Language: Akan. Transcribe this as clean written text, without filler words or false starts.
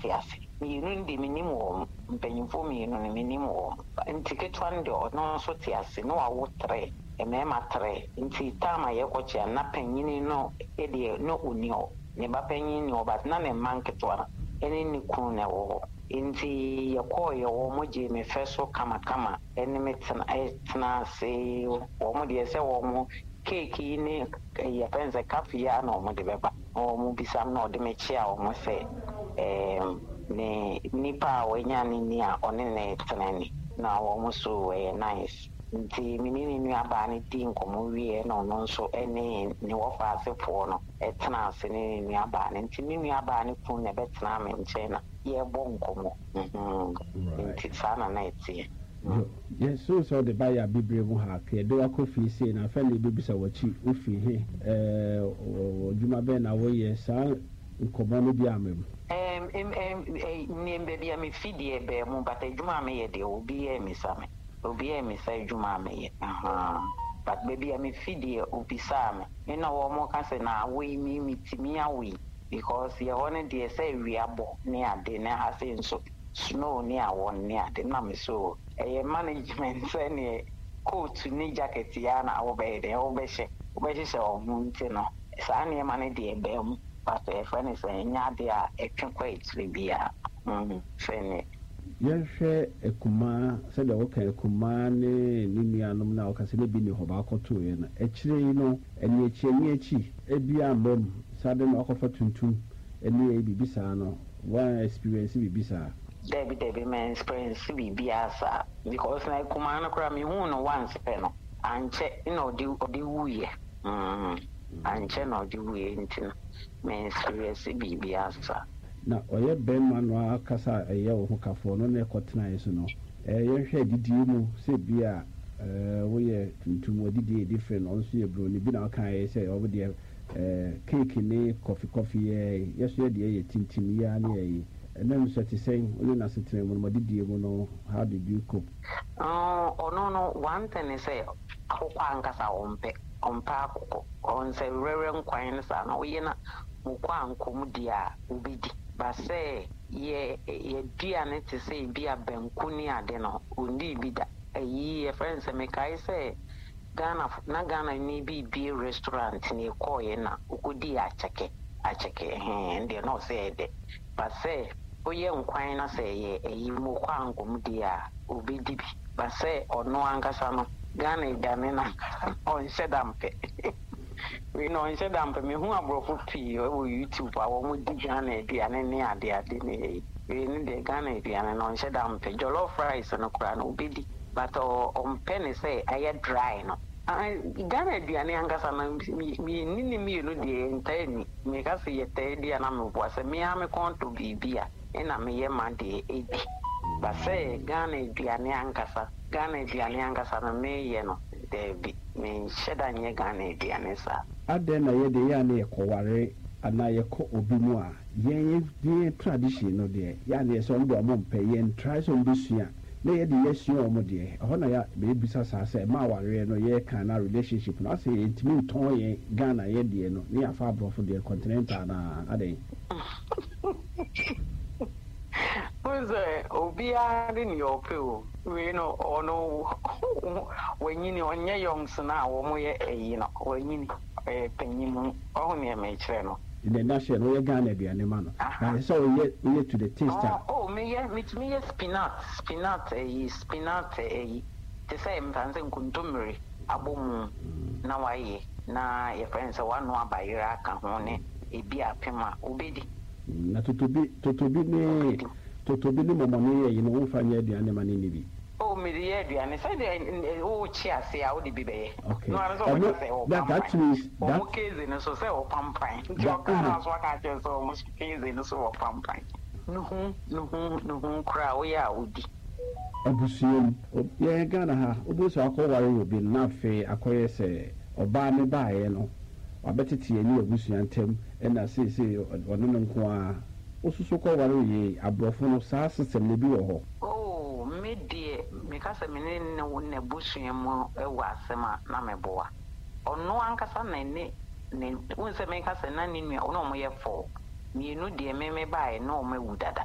tiase mmienu de minimum mpanyimfo mmienu ne minimum ntiketwa nde no so tiase no wawo 3 emema 3 nti tama yekoche na panyini no ede no unio ne ba panyini obat na ne manketwa ene ni kunu ne wo nti yakoye wo moje me feso kama ene metna se wo mo de se wo mo cake ni ya penza kafe ya no mo de beba o mo bisam no de me chia o mo se ne nipa wenyani ni a one ne tenani na wo mo so nice nti minini ni aba ni di nkomo wie no nso ene ni wo fa asefo no etena ase ni ni aba ni nti ni aba ni kun ne betena me nche na ye bo nkomo nti sana na etie yes so the buyer bibre mu ha ke do akofi sei na fa le bibisa wachi ofi he djuma be na wo ye sa nkomo no bi amem nimbe bia me fidie be mu bata djuma me ye de obi e misame obi e misai djuma me ye but baby me fidie obi same me na wo mo ka se na we mi mitimi awi because ye one de say wi abo ne ade na ha se nso snow ni awon ni ade na me so management ne coat ni jacket ya na wo be de wo be she o munti no sa ne ma ne de be mu but e fa ne se nya de a etwe kwait bia fene yehwe ekuma se de wo kan ekuma ne nuanom na wo kase ne bi ne ho ba akoto ye na ekire yi no eni echi ebi ambem sade na akofa tuntum eni e bibisa no one experience bibisa Debbie man experience biasa because na ekuma na kra me hu no once pe no anche no di wuye anche no di wuye ntina me experience biasa na oye bema no akasa eye wo kafo no na ekotena yeso no yehwe didi mu se bia wo ye tuntum odidi different on so ye bro ni bi na kan ye se obo de cake ni coffee yeso ye de ye tintim ya na ye and then so to say only na sitre mu no didi mu no how did you cope no one thing is say akokwa ankasa ompa akoko on say rere nkwan sa na wo ye na mukwa ankom dia obidi ba say ye dia ne te say bia banku ni ade no ondi bi da ye friends me kai say Ghana ni bi restaurant ni ko ye na ukudi acheke ndi no say de ba say oye nkwan na say ye mukwa ankom dia obidi bi ba say ono ankasa no Ghana idane na on shedampe we know in Shedampe me who abrofu pii o YouTube a wo mo di Ghana aduane ne ade ne we ni de Ghana aduane no Shedampe jollof rice no kura no obedi but on penny say aye dry no Ghana aduane angasa na mi ni no de ntani me ka se ye te dia na me bo se me ha me konto bibia na me ye ma de edi but say Ghana aduane angasa na me ye no Debbie me sheda nye Ghana aduane sa ade na ye de ya na ye koware ana ye ko obi mu a ye tradition no de ya na ye so ndo mo mpe ye try so mbusua na ye de ye sua omo de ho na ya be bisa sa se ma ware no ye kan na relationship no say intimi ton ye Ghana ye de no ni afa abrofo de continental na ade Obia ni ope we no ono wenyini onye youngs na wo mo ye eyi no wenyini penyimu o ne me kire no the national we Ghana aduane ma no na so we to the taster me ye spinach te say mpanze nkuntumiri abomu na waye na ye friends one no abayira aka ho ne ebi apema obedi na totobi ni momo ye no wo fanya aduane ma ne bi me the aduane say the chia say a wo de bi be no ara so say that means that case no so say o pampan jo kana so aka che so mo case no so o pampan no kra wo ya odi abusuam ye Ghana ha obusu akọware obi na fe akoye se oba me baaye no wabetete ani abusuan ntem na sei ono no nko a osusu kọware ye abrofo no saa system ne bi wo ho me die me ka se me ne busuan mu ewa asema na meboa ono ankasa na ne unse me ka se na ni nua ono mo ye fo mienu die me baaye no mo wu dada